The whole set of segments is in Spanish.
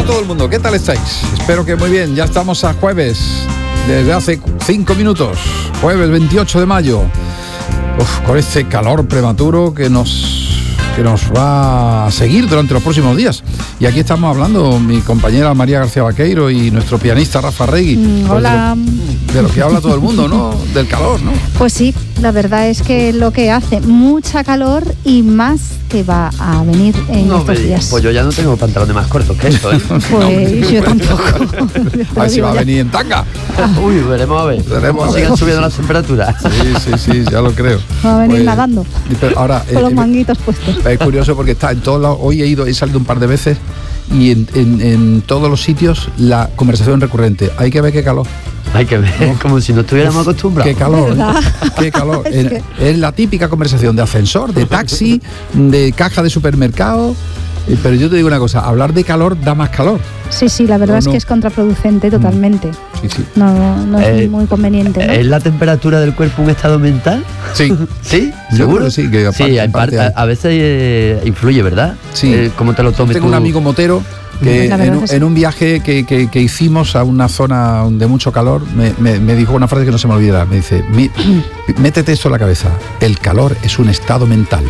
a todo el mundo, ¿qué tal estáis? Espero que muy bien, ya estamos a jueves, desde hace 5 minutos, jueves 28 de mayo, con este calor prematuro que nos va a seguir durante los próximos días. Y aquí estamos hablando mi compañera María García Vaqueiro y nuestro pianista Rafa Regui. Hola. De lo que habla todo el mundo, ¿no? Del calor, ¿no? Pues sí, la verdad es que lo que hace mucha calor y más que va a venir en estos días. Pues yo ya no tengo pantalones más cortos que eso, ¿eh? Pues yo tampoco. A ver si va a venir en tanga. Uy, veremos a ver. Sigan subiendo las temperaturas. Sí, ya lo creo. Va a venir nadando. Pero ahora, con los manguitos puestos. Es curioso porque está en todos lados. Hoy he salido un par de veces y en todos los sitios la conversación recurrente. Hay que ver qué calor. Hay que ver, ¿no? Como si no estuviéramos acostumbrados. Qué calor, qué calor. Es la típica conversación de ascensor, de taxi, de caja de supermercado. Pero yo te digo una cosa, hablar de calor da más calor. Sí, la verdad es que es contraproducente totalmente. Sí. No es muy conveniente, ¿no? ¿Es la temperatura del cuerpo un estado mental? Sí. ¿Sí? ¿Seguro? Sí, que a veces influye, ¿verdad? Sí. ¿Cómo te lo tomes Tengo tú? un amigo motero que en un viaje que hicimos a una zona de mucho calor me dijo una frase que no se me olvidará. Me dice, métete esto en la cabeza, el calor es un estado mental.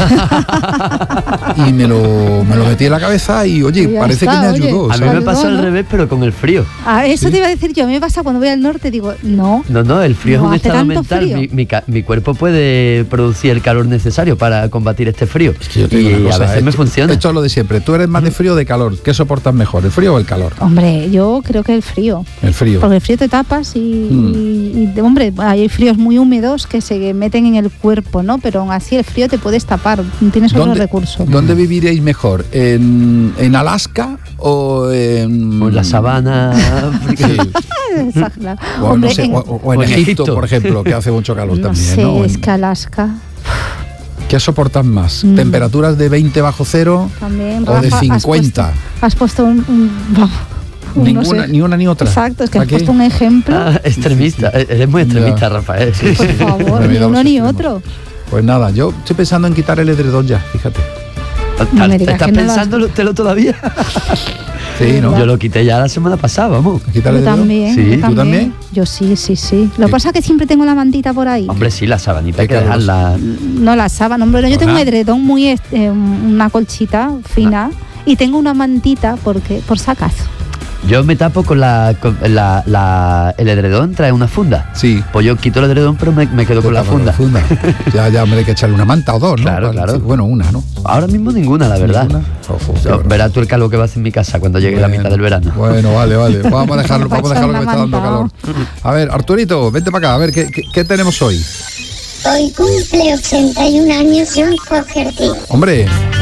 Y me lo metí en la cabeza y oye, parece que me ayudó. A mí me pasó al revés, pero con el frío. Eso te iba a decir yo, a mí me pasa cuando voy al norte, digo, no, el frío es un estado mental. Mi cuerpo puede producir el calor necesario para combatir este frío. Es que yo te digo una cosa, a veces me funciona. Esto es lo de siempre, ¿tú eres más de frío o de calor? ¿Qué soportas mejor, el frío o el calor? Hombre, yo creo que el frío. El frío. Porque el frío te tapas y hombre, hay fríos muy húmedos que se meten en el cuerpo, ¿no? Pero aún así el frío te puedes tapar, tienes otro recurso. ¿Dónde viviríais mejor? ¿En Alaska o en la sabana? o en Egipto, por ejemplo, que hace mucho calor también, sé, ¿no? Es que Alaska... ¿Qué soportas más? ¿Temperaturas de 20 bajo cero también, o de 50? Has puesto Ninguna, no sé. Ni una ni otra. Exacto, es que has puesto un ejemplo. Extremista, eres muy extremista, Rafael. Por favor, ni uno ni otro. Pues nada, yo estoy pensando en quitar el edredón ya, fíjate. ¿Estás pensándolo todavía? Sí, ¿no? Yo lo quité ya la semana pasada, vamos. Yo también. ¿Sí? ¿Tú también? Yo sí. Lo que pasa es que siempre tengo la mantita por ahí. Hombre, sí, la sabanita hay que dejarla. No, la sábana, hombre, yo tengo un edredón muy, una colchita fina y tengo una mantita por si acaso. Yo me tapo con el edredón, trae una funda. Sí. Pues yo quito el edredón, pero me quedo con la funda. Ya, hombre, hay que echarle una manta o dos, ¿no? Claro. Sí, bueno, una, ¿no? Ahora mismo ninguna, la verdad. Verás tú el calor que va a hacer en mi casa cuando llegue la mitad del verano. Bueno, vale. Vamos a dejarlo que me está dando calor. A ver, Arturito, vente para acá, a ver, ¿qué tenemos hoy? Hoy cumple 81 años John Fogerty. Hombre,